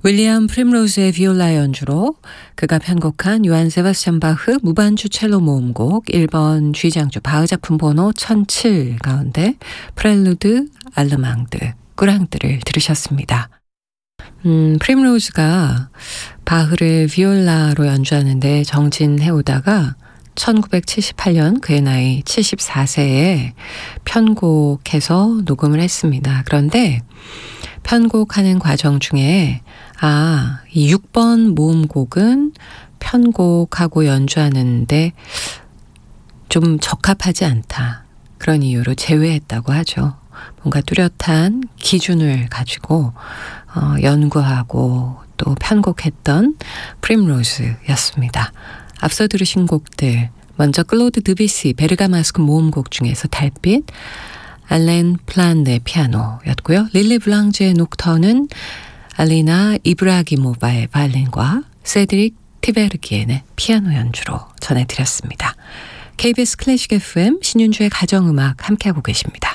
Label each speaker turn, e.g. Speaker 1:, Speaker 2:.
Speaker 1: 윌리엄 프림로즈의 비올라 연주로 그가 편곡한 요한 세바스찬 바흐 무반주 첼로 모음곡 1번 G장조 바흐 작품 번호 1007 가운데 프렐루드, 알르망드, 꾸랑드를 들으셨습니다. 프림로즈가 바흐를 비올라로 연주하는데 정진해오다가 1978년 그의 나이 74세에 편곡해서 녹음을 했습니다. 그런데 편곡하는 과정 중에 이 6번 모음곡은 편곡하고 연주하는데 좀 적합하지 않다. 그런 이유로 제외했다고 하죠. 뭔가 뚜렷한 기준을 가지고 연구하고 또 편곡했던 프림로즈였습니다. 앞서 들으신 곡들 먼저 클로드 드뷔시 베르가마스크 모음곡 중에서 달빛, 알렌 플란의 피아노였고요. 릴리 블랑즈의 녹턴은 알리나 이브라기모바의 바이올린과 세드릭 티베르기엔의 피아노 연주로 전해드렸습니다. KBS 클래식 FM 신윤주의 가정음악 함께하고 계십니다.